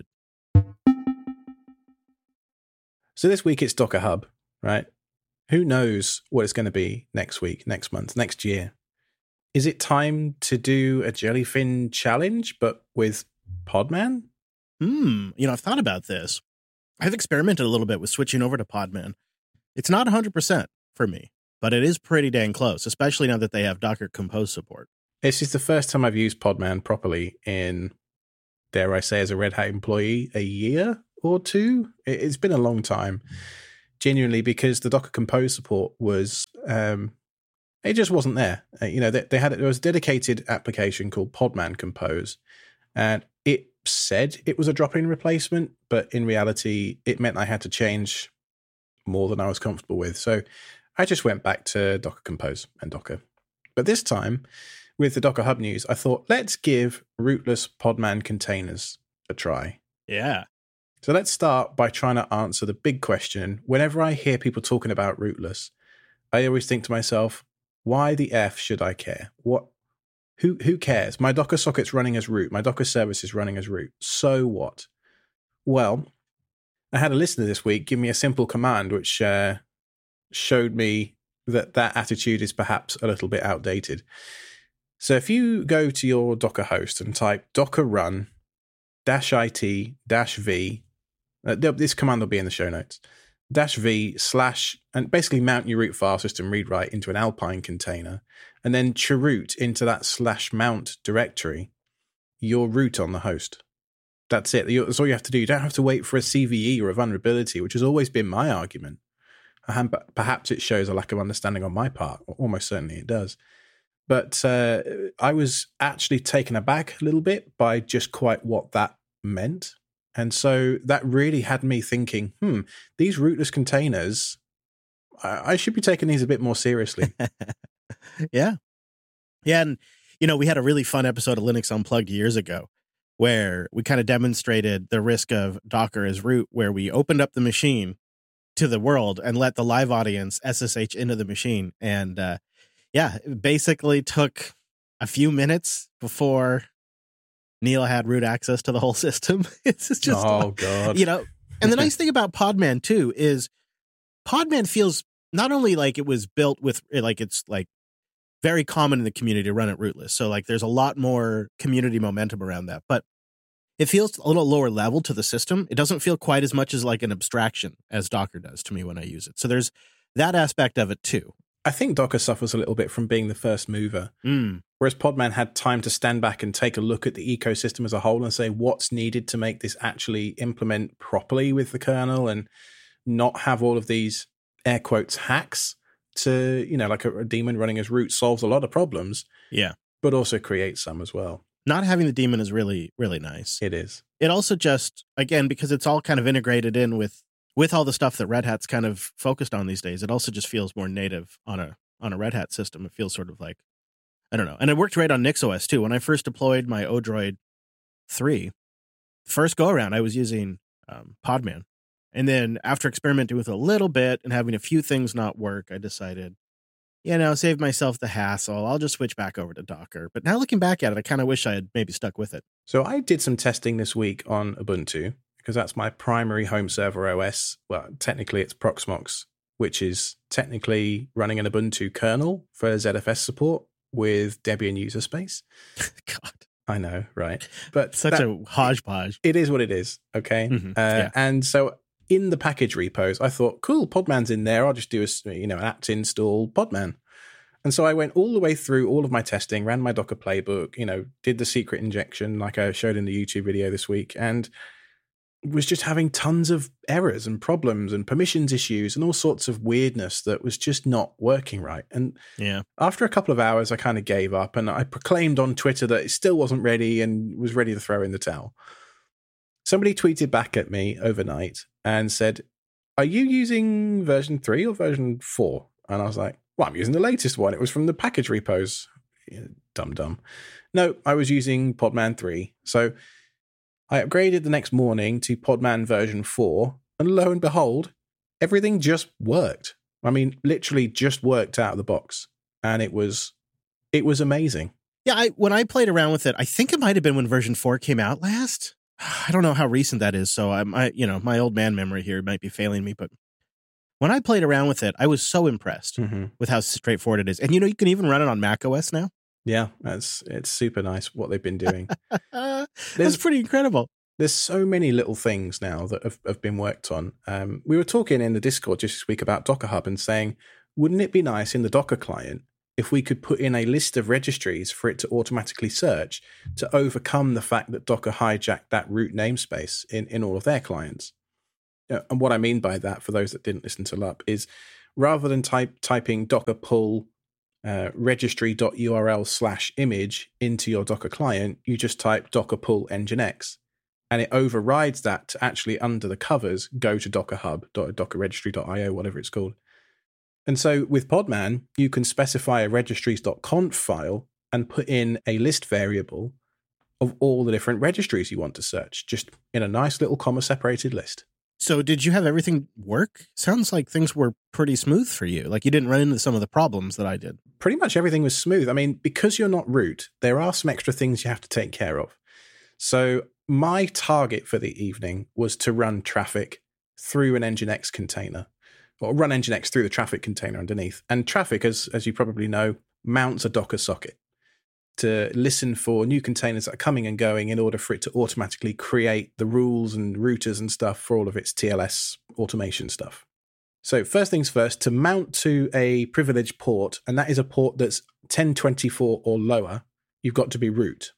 So this week it's Docker Hub, right? Who knows what it's going to be next week, next month, next year? Is it time to do a Jellyfin challenge, but with Podman? Hmm. You know, I've thought about this. I've experimented a little bit with switching over to Podman. It's not one hundred percent for me, but it is pretty dang close, especially now that they have Docker Compose support. This is the first time I've used Podman properly in, dare I say, as a Red Hat employee, a year or two. It, it's been a long time, genuinely, because the Docker Compose support was, um, it just wasn't there. Uh, you know, they, they had, there was a dedicated application called Podman Compose, and it said it was a drop-in replacement, but in reality, it meant I had to change more than I was comfortable with. So I just went back to Docker Compose and Docker. But this time, with the Docker Hub news, I thought, let's give rootless Podman containers a try. Yeah. So let's start by trying to answer the big question. Whenever I hear people talking about rootless, I always think to myself, why the F should I care? What? Who who cares? My Docker socket's running as root. My Docker service is running as root. So what? Well, I had a listener this week give me a simple command which uh, showed me that that attitude is perhaps a little bit outdated. So if you go to your Docker host and type docker run dash it dash v, uh, this command will be in the show notes, dash v slash, and basically mount your root file system read write into an Alpine container, and then chroot into that slash mount directory your root on the host. That's it. That's all you have to do. You don't have to wait for a C V E or a vulnerability, which has always been my argument. And perhaps it shows a lack of understanding on my part. Almost certainly it does. But uh, I was actually taken aback a little bit by just quite what that meant. And so that really had me thinking, hmm, these rootless containers, I, I should be taking these a bit more seriously. Yeah. Yeah. And, you know, we had a really fun episode of Linux Unplugged years ago where we kind of demonstrated the risk of Docker as root, where we opened up the machine to the world and let the live audience S S H into the machine. And uh, yeah, it basically took a few minutes before Neil had root access to the whole system. It's just, oh God, you know, and the nice thing about Podman too is Podman feels not only like it was built with, like it's like very common in the community to run it rootless. So like there's a lot more community momentum around that, but it feels a little lower level to the system. It doesn't feel quite as much as like an abstraction as Docker does to me when I use it. So there's that aspect of it too. I think Docker suffers a little bit from being the first mover, mm. whereas Podman had time to stand back and take a look at the ecosystem as a whole and say what's needed to make this actually implement properly with the kernel and not have all of these air quotes hacks to, you know, like a, a daemon running as root solves a lot of problems. Yeah. But also creates some as well. Not having the daemon is really, really nice. It is. It also just, again, because it's all kind of integrated in with with all the stuff that Red Hat's kind of focused on these days, it also just feels more native on a on a Red Hat system. It feels sort of like, I don't know. And it worked great on NixOS too. When I first deployed my Odroid three, first go around, I was using um, Podman. And then after experimenting with it a little bit and having a few things not work, I decided, you know, save myself the hassle. I'll just switch back over to Docker. But now looking back at it, I kind of wish I had maybe stuck with it. So I did some testing this week on Ubuntu because that's my primary home server O S. Well, technically it's Proxmox, which is technically running an Ubuntu kernel for Z F S support with Debian user space. God. I know, right? But such that, a hodgepodge. It is what it is, okay? Mm-hmm. Uh, yeah. And so in the package repos, I thought, cool, Podman's in there. I'll just do a, you know, an apt install Podman. And so I went all the way through all of my testing, ran my Docker playbook, you know, did the secret injection like I showed in the YouTube video this week, and was just having tons of errors and problems and permissions issues and all sorts of weirdness that was just not working right. And yeah, after a couple of hours, I kind of gave up and I proclaimed on Twitter that it still wasn't ready and was ready to throw in the towel. Somebody tweeted back at me overnight and said, "Are you using version three or version four?" And I was like, "Well, I'm using the latest one. It was from the package repos." Yeah, dumb, dumb. No, I was using Podman three. So I upgraded the next morning to Podman version four, and lo and behold, everything just worked. I mean, literally just worked out of the box, and it was it was amazing. Yeah, I, when I played around with it, I think it might have been when version four came out last. I don't know how recent that is, so I, I, you know, my old man memory here might be failing me, but when I played around with it, I was so impressed mm-hmm. with how straightforward it is. And you know, you can even run it on Mac O S now. Yeah, that's it's super nice what they've been doing. That's pretty incredible. There's so many little things now that have, have been worked on. Um, we were talking in the Discord just this week about Docker Hub and saying, wouldn't it be nice in the Docker client if we could put in a list of registries for it to automatically search to overcome the fact that Docker hijacked that root namespace in, in all of their clients. Uh, and what I mean by that, for those that didn't listen to L U P, is rather than type typing docker pull uh, registry.url slash image into your Docker client, you just type docker pull nginx. And it overrides that to actually, under the covers, go to Docker Hub, docker registry dot io, whatever it's called. And so with Podman, you can specify a registries.conf file and put in a list variable of all the different registries you want to search, just in a nice little comma-separated list. So did you have everything work? Sounds like things were pretty smooth for you. Like you didn't run into some of the problems that I did. Pretty much everything was smooth. I mean, because you're not root, there are some extra things you have to take care of. So my target for the evening was to run traffic through an Nginx container, or run Nginx through the traffic container underneath. And traffic, as, as you probably know, mounts a Docker socket to listen for new containers that are coming and going in order for it to automatically create the rules and routers and stuff for all of its T L S automation stuff. So first things first, to mount to a privileged port, and that is a port that's ten twenty-four or lower, you've got to be root.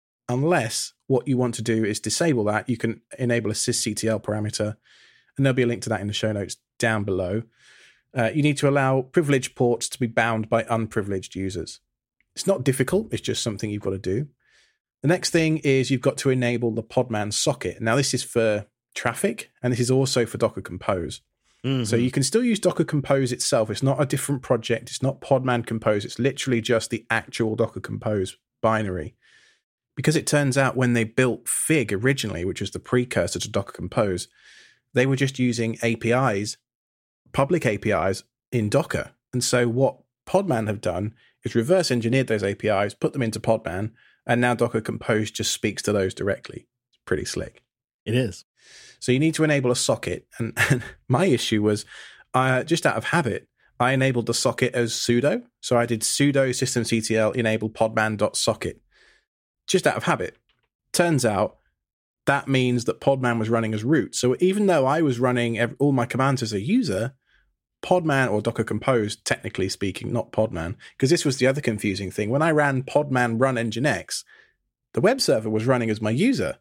Unless what you want to do is disable that, you can enable a sysctl parameter, and there'll be a link to that in the show notes down below. Uh, you need to allow privileged ports to be bound by unprivileged users. It's not difficult, it's just something you've got to do. The next thing is you've got to enable the Podman socket. Now, this is for traffic, and this is also for Docker Compose. Mm-hmm. So you can still use Docker Compose itself. It's not a different project. It's not Podman Compose. It's literally just the actual Docker Compose binary. Because it turns out when they built Fig originally, which was the precursor to Docker Compose, they were just using A P Is, public A P Is in Docker. And so what Podman have done is reverse engineered those A P Is, put them into Podman, and now Docker Compose just speaks to those directly. It's pretty slick. It is. So you need to enable a socket. And, and my issue was, uh, just out of habit, I enabled the socket as sudo. So I did sudo systemctl enable podman.socket. Just out of habit. Turns out that means that Podman was running as root. So even though I was running every, all my commands as a user, Podman, or Docker Compose, technically speaking, not Podman, because this was the other confusing thing. When I ran Podman run Nginx, the web server was running as my user.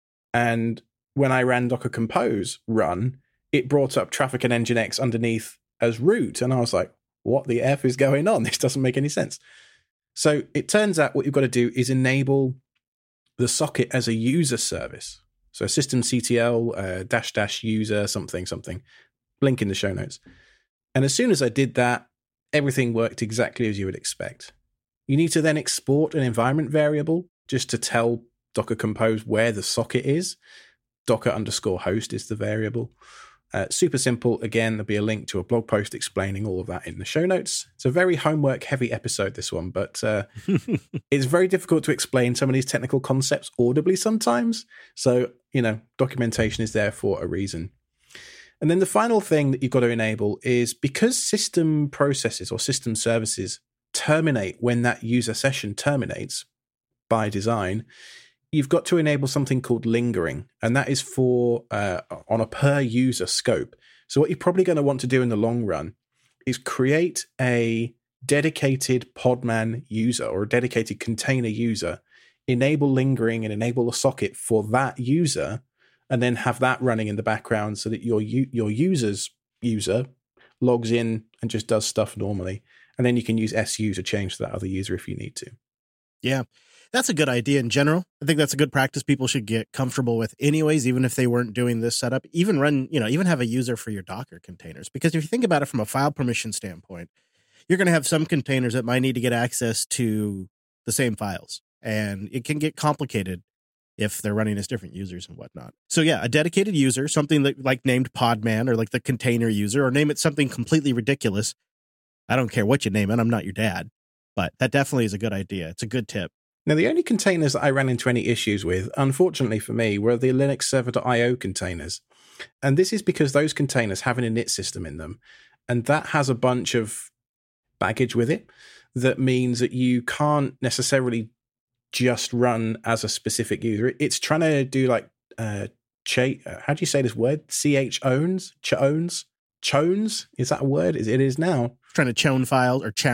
And when I ran Docker Compose run, it brought up traffic and Nginx underneath as root. And I was like, what the F is going on? This doesn't make any sense. So it turns out what you've got to do is enable the socket as a user service. So systemctl uh, dash dash user something something. Link in the show notes. And as soon as I did that, everything worked exactly as you would expect. You need to then export an environment variable just to tell Docker Compose where the socket is. Docker underscore host is the variable. Uh, super simple. Again, there'll be a link to a blog post explaining all of that in the show notes. It's a very homework heavy episode, this one, but uh, it's very difficult to explain some of these technical concepts audibly sometimes. So, you know, documentation is there for a reason. And then the final thing that you've got to enable is, because system processes or system services terminate when that user session terminates by design, you've got to enable something called lingering, and that is for uh, on a per user scope. So what you're probably going to want to do in the long run is create a dedicated Podman user or a dedicated container user, enable lingering and enable a socket for that user, and then have that running in the background so that your your user's user logs in and just does stuff normally. And then you can use S U to change to that other user if you need to. Yeah. That's a good idea in general. I think that's a good practice people should get comfortable with anyways, even if they weren't doing this setup. Even run, you know, even have a user for your Docker containers. Because if you think about it from a file permission standpoint, you're going to have some containers that might need to get access to the same files. And it can get complicated if they're running as different users and whatnot. So yeah, a dedicated user, something that like named Podman or like the container user, or name it something completely ridiculous. I don't care what you name it. I'm not your dad. But that definitely is a good idea. It's a good tip. Now, the only containers that I ran into any issues with, unfortunately for me, were the Linux server dot io containers. And this is because those containers have an init system in them. And that has a bunch of baggage with it that means that you can't necessarily just run as a specific user. It's trying to do like, uh, ch- how do you say this word? C H owns? Ch-owns? Chones? Is that a word? It is now. Trying to chown files or chown.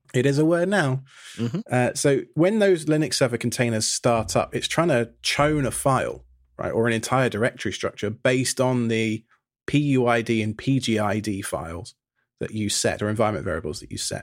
It is a word now. Mhm. Uh, so when those Linux server containers start up, it's trying to chown a file, right, or an entire directory structure based on the P U I D and P G I D files that you set, or environment variables that you set.